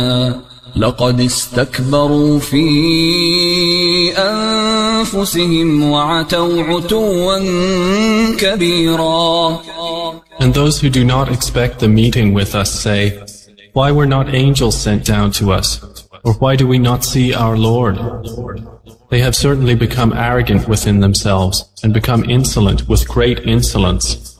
لقد استكبروا في أنفسهم وعتوا عتوا كبيرا. And those who do not expect the meeting with us say, why were not angels sent down to us? Or why do we not see our Lord? They have certainly become arrogant within themselves and become insolent with great insolence.